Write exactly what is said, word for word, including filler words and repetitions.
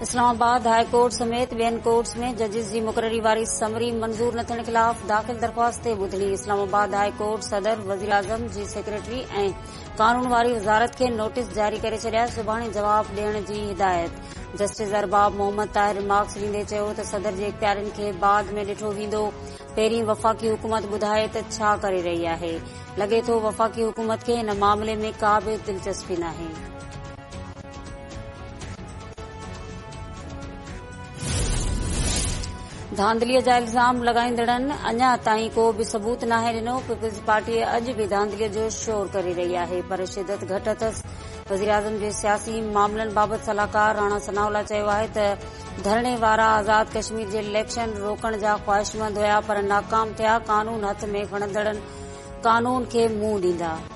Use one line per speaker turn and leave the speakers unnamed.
Islamabad high court समेत ॿियनि courts में जजिस जी मुक़ररी वारी समरी मंज़ूर न थियण ख़िलाफ़ दाख़िल दरख़्वास्त ते ॿुधणी। इस्लामाबाद हाई कोर्ट सदर वज़ीर आज़म जी सेक्रेटरी ऐं कानून वारी वज़ारत खे नोटिस जारी करे छॾिया। सुभाणे जवाब ॾियण जी हिदायत। जस्टिस अरबाब मोहम्मद ताहिर रिमार्क्स ॾींदे चयो त सदर जे इख्तियारनि खे बाद में ॾिठो वेंदो। पहिरीं वफ़ाक़ी हुकूमत ॿुधाए त छा करे रही आहे। लॻे थो वफ़ाक़ी हुकूमत खे हिन मामले में का बि दिलचस्पी नाहे। धांधलीअ जा इल्ज़ाम लॻाईंदड़नि अञा ताईं को बि सबूत नाहे ॾिनो। पीपल्स पार्टी अॼु बि धांधलीअ जो शोर करे रही आहे, पर शिदत घटि अथसि। वज़ीर आज़म जे सियासी मामलनि बाबति सलाहकार राणा सनाउल्ला चयो आहे त धरणे वारा आज़ाद कश्मीर जे इलेक्शन रोकण जा ख़्वाहिशमंद हुया, पर नाकाम थिया। कानून हथ में खणंदड़नि कानून खे मुंहुं ॾींदा।